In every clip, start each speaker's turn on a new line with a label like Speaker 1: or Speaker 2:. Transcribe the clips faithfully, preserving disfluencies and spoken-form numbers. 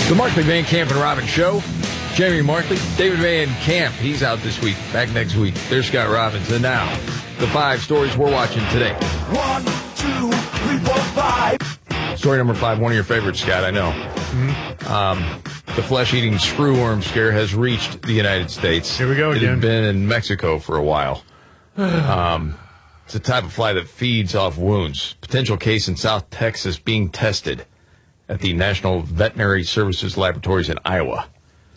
Speaker 1: The Markley Van Camp and Robbins Show. Jamie Markley, David Van Camp. He's out this week. Back next week. There's Scott Robbins. And now, the five stories we're watching today.
Speaker 2: One, two, three, four, five.
Speaker 1: Story number five, one of your favorites, Scott, I know.
Speaker 3: Mm-hmm.
Speaker 1: Um, the flesh-eating screwworm scare has reached the United States.
Speaker 3: Here we go
Speaker 1: It
Speaker 3: again.
Speaker 1: had been in Mexico for a while. um, it's a type of fly that feeds off wounds. Potential case in South Texas being tested at the National Veterinary Services Laboratories in Iowa.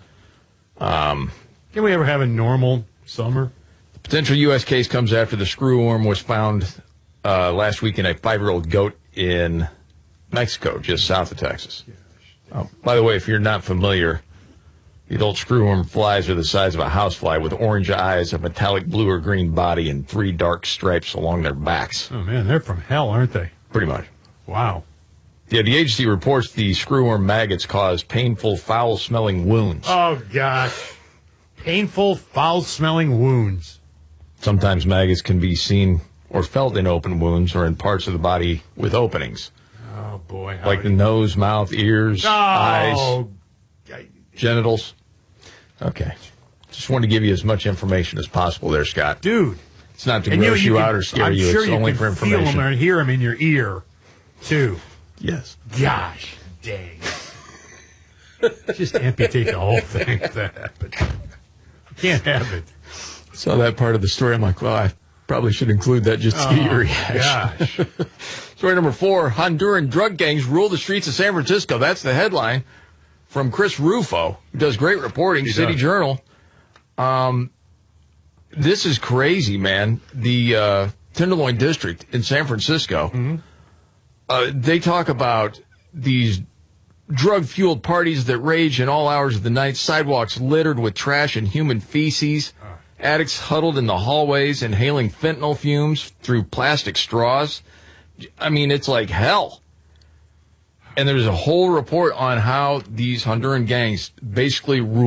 Speaker 1: Um,
Speaker 3: Can we ever have a normal summer?
Speaker 1: the potential U S case comes after the screwworm was found uh, last week in a five-year-old goat in Mexico, just south of Texas. Oh, by the way, if you're not familiar, the adult screwworm flies are the size of a housefly with orange eyes, a metallic blue or green body, and three dark stripes along their backs.
Speaker 3: Oh, man, they're from hell, aren't they?
Speaker 1: Pretty much.
Speaker 3: Wow.
Speaker 1: Yeah, the agency reports the screwworm maggots cause painful, foul-smelling wounds.
Speaker 3: Oh, gosh. Painful, foul-smelling wounds.
Speaker 1: Sometimes maggots can be seen or felt in open wounds or in parts of the body with openings,
Speaker 3: Oh, boy. how
Speaker 1: like the
Speaker 3: do you-
Speaker 1: nose, mouth, ears, eyes,
Speaker 3: Oh,
Speaker 1: genitals. Okay. Just wanted to give you as much information as possible there, Scott.
Speaker 3: dude.
Speaker 1: It's not to
Speaker 3: And
Speaker 1: gross you,
Speaker 3: can-
Speaker 1: out or scare
Speaker 3: I'm
Speaker 1: you.
Speaker 3: sure
Speaker 1: It's
Speaker 3: you
Speaker 1: only
Speaker 3: can
Speaker 1: for
Speaker 3: feel
Speaker 1: information.
Speaker 3: them or hear them in your ear, too.
Speaker 1: Yes.
Speaker 3: Gosh, dang. Just amputate the whole thing if that happened. You can't have it.
Speaker 1: Saw that part of the story. I'm like, well, I probably should include that just to get your
Speaker 3: Oh,
Speaker 1: reaction.
Speaker 3: gosh.
Speaker 1: Story number four, Honduran drug gangs rule the streets of San Francisco. That's the headline from Chris Rufo, who does great reporting,
Speaker 3: He
Speaker 1: City
Speaker 3: does.
Speaker 1: Journal. Um, this is crazy, man. The uh, Tenderloin District in San Francisco,
Speaker 3: Mm-hmm.
Speaker 1: uh, they talk about these drug-fueled parties that rage in all hours of the night, sidewalks littered with trash and human feces, addicts huddled in the hallways, inhaling fentanyl fumes through plastic straws. I mean, it's like hell. And there's a whole report on how these Honduran gangs basically rule